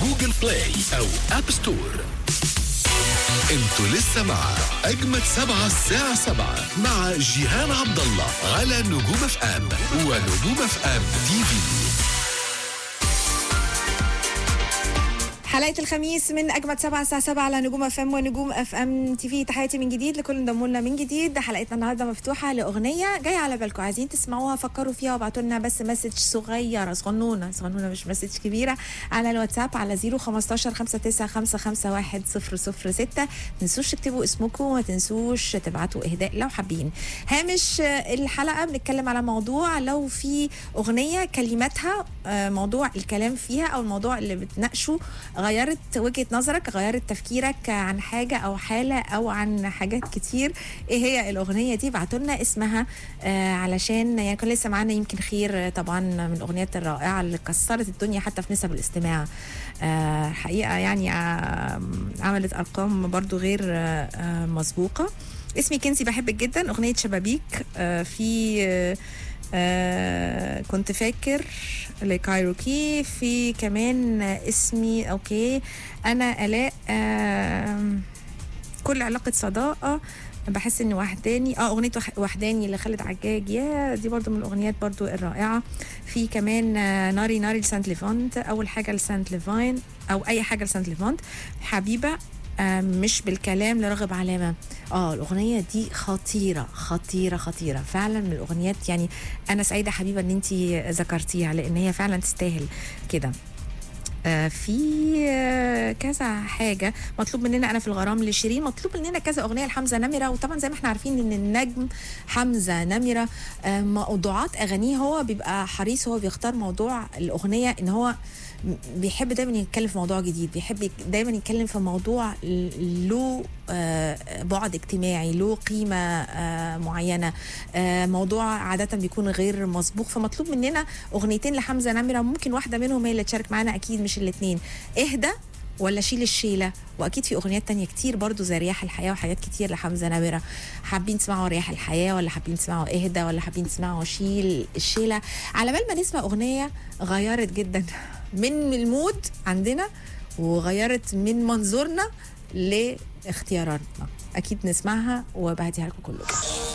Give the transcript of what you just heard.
جوجل بلاي أو أب ستور. انتوا لسه مع أجمد 7 الساعة 7 مع جيهان عبد الله على نجوم اف ام ونجوم اف ام تي في. حلقة الخميس من أجمد 7 الساعة 7 على نجوم اف ام ونجوم اف ام تي في. تحياتي من جديد لكل انضموا لنا من جديد. حلقتنا النهارده مفتوحة لأغنية جاية على بالكم، عايزين تسمعوها فكروا فيها وابعتوا لنا بس مسج صغيرة صغنونة مش مسج كبيرة على الواتساب على 015 5955 10006. ما تنسوش تكتبوا اسمكم وما تنسوش تبعتوا إهداء لو حابين. هامش الحلقة بنتكلم على موضوع لو في أغنية كلماتها موضوع الكلام فيها أو الموضوع اللي بتناقشه غيرت وجهة نظرك، غيرت تفكيرك عن حاجة أو حالة أو عن حاجات كتير. إيه هي الأغنية دي؟ بعتوا لنا اسمها علشان يعني كان لسه معانا يمكن خير طبعا من الأغنيات الرائعة اللي كسرت الدنيا حتى في نسب الاستماع. حقيقة يعني عملت أرقام برضو غير مسبوقة. اسمي كنزي بحبك جدا، أغنية شبابيك. في كنت فاكر لكايروكي، في كمان اسمي اوكي انا الاء، كل علاقة صداقة، بحس اني وحداني، اغنية وحداني لخالد عجاج، يا دي برضو من الاغنيات برضو الرائعة. في كمان ناري لسانت ليفانت، اول حاجة لسانت ليفاين او اي حاجة لسانت ليفانت، حبيبة مش بالكلام لراغب علامة. الأغنية دي خطيرة خطيرة خطيرة فعلا، من الأغنيات يعني أنا سعيدة حبيبة أن انتي ذكرتيها لأن هي فعلا تستاهل كده. في كذا حاجة مطلوب مننا، أنا في الغرام لشيرين، مطلوب مننا كذا أغنية لحمزة نمرة. وطبعا زي ما احنا عارفين إن النجم حمزة نمرة موضوعات أغانيه هو بيبقى حريص، هو بيختار موضوع الأغنية إن هو بيحب دايما يتكلم في موضوع جديد، بيحب دايما يتكلم في موضوع له بعد اجتماعي، له قيمة معينة، موضوع عادة بيكون غير مسبوق. فمطلوب مننا أغنيتين لحمزة نمرة، ممكن واحدة منهم هي اللي تشارك معنا، أكيد مش الاثنين. اهدى ولا شيل الشيلة، واكيد في اغنيات تانية كتير برضو زي رياح الحياة وحاجات كتير لحمزة نمرة. حابين تسمعوا رياح الحياة ولا حابين تسمعوا اهدى ولا حابين تسمعوا شيل الشيلة؟ على بال ما نسمع اغنية غيرت جدا من المود عندنا وغيرت من منظورنا لاختياراتنا، اكيد نسمعها وبهديها لكم كلكم.